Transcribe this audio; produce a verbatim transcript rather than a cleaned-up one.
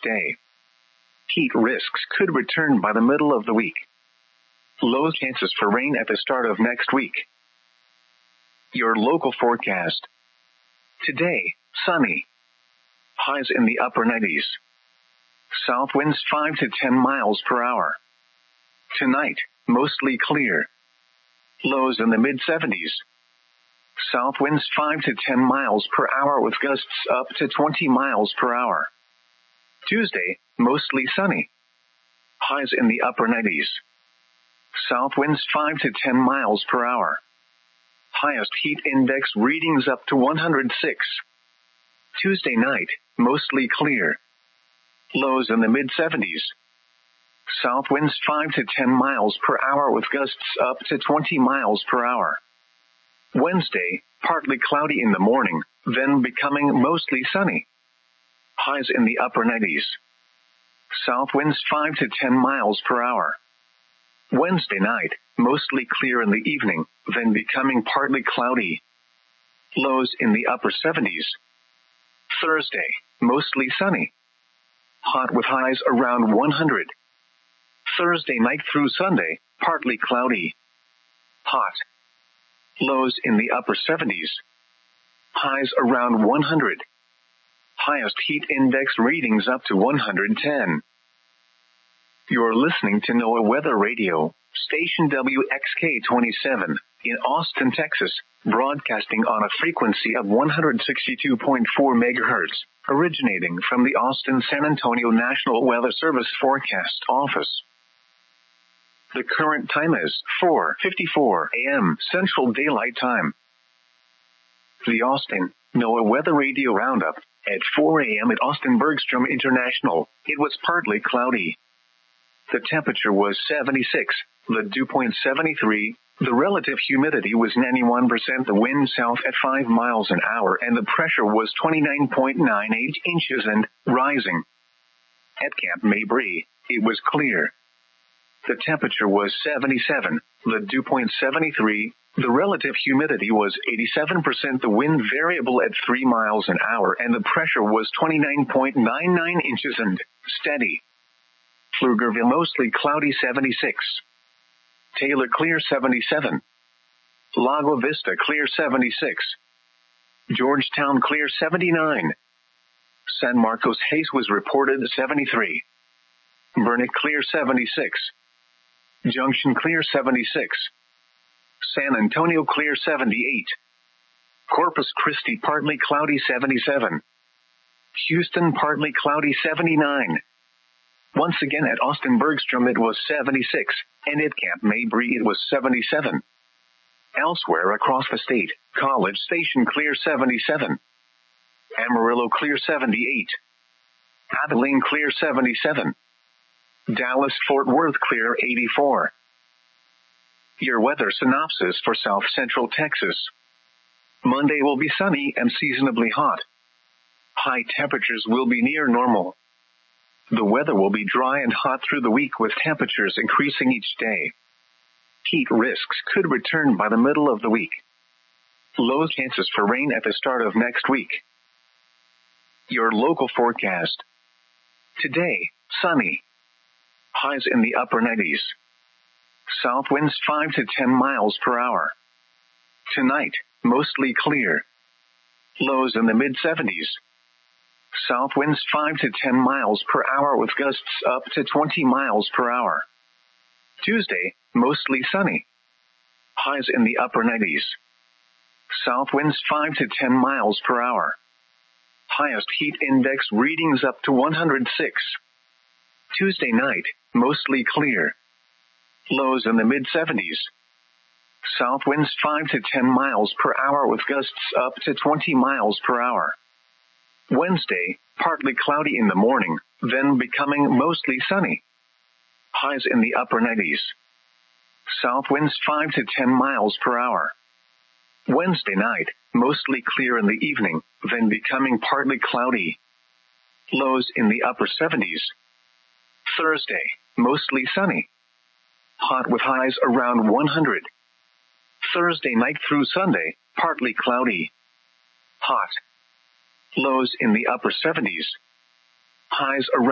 day. Heat risks could return by the middle of the week. Low chances for rain at the start of next week. Your local forecast. Today, sunny. Highs in the upper nineties. South winds five to ten miles per hour. Tonight, mostly clear. Lows in the mid seventies. South winds five to ten miles per hour with gusts up to twenty miles per hour. Tuesday, mostly sunny. Highs in the upper nineties. South winds five to ten miles per hour. Highest heat index readings up to one hundred six. Tuesday night, mostly clear. Lows in the mid seventies. South winds five to ten miles per hour with gusts up to twenty miles per hour. Wednesday, partly cloudy in the morning, then becoming mostly sunny. Highs in the upper nineties. South winds five to ten miles per hour. Wednesday night, mostly clear in the evening, then becoming partly cloudy. Lows in the upper seventies. Thursday, mostly sunny. Hot with highs around one hundred. Thursday night through Sunday, partly cloudy. Hot. Lows in the upper seventies. Highs around one hundred. Highest heat index readings up to one hundred ten. You're listening to NOAA Weather Radio, station W X K twenty-seven, in Austin, Texas, broadcasting on a frequency of one hundred sixty-two point four megahertz, originating from the Austin-San Antonio National Weather Service Forecast Office. The current time is four fifty-four a.m. Central Daylight Time. The Austin NOAA Weather Radio Roundup. At four a.m. at Austin Bergstrom International, it was partly cloudy. The temperature was seventy-six, the dew point seventy-three, the relative humidity was ninety-one percent, the wind south at five miles an hour, and the pressure was twenty-nine point nine eight inches and rising. At Camp Mabry, it was clear. The temperature was seventy-seven, the dew point seventy-three, the relative humidity was eighty-seven percent, the wind variable at three miles an hour, and the pressure was twenty-nine point nine nine inches and steady. Pflugerville mostly cloudy seventy-six. Taylor clear seventy-seven. Lago Vista clear seventy-six. Georgetown clear seventy-nine. San Marcos Hayes was reported seventy-three. Burnet clear seventy-six. Junction clear seventy-six. San Antonio clear seventy-eight. Corpus Christi partly cloudy seventy-seven. Houston partly cloudy seventy-nine. Once again at Austin Bergstrom it was seventy-six, and at Camp Mabry it was seventy-seven. Elsewhere across the state, College Station clear seventy-seven. Amarillo clear seventy-eight. Abilene clear seventy-seven. Dallas-Fort Worth clear eighty-four. Your weather synopsis for South Central Texas. Monday will be sunny and seasonably hot. High temperatures will be near normal. The weather will be dry and hot through the week with temperatures increasing each day. Heat risks could return by the middle of the week. Low chances for rain at the start of next week. Your local forecast. Today, sunny. Highs in the upper nineties. South winds five to ten miles per hour. Tonight, mostly clear. Lows in the mid seventies. South winds five to ten miles per hour with gusts up to twenty miles per hour. Tuesday, mostly sunny. Highs in the upper nineties. South winds five to ten miles per hour. Highest heat index readings up to one hundred six. Tuesday night, mostly clear. Lows in the mid seventies. South winds five to ten miles per hour with gusts up to twenty miles per hour. Wednesday, partly cloudy in the morning, then becoming mostly sunny. Highs in the upper nineties. South winds five to ten miles per hour. Wednesday night, mostly clear in the evening, then becoming partly cloudy. Lows in the upper seventies. Thursday, mostly sunny. Hot with highs around one hundred. Thursday night through Sunday, partly cloudy. Hot. Lows in the upper seventies. Highs around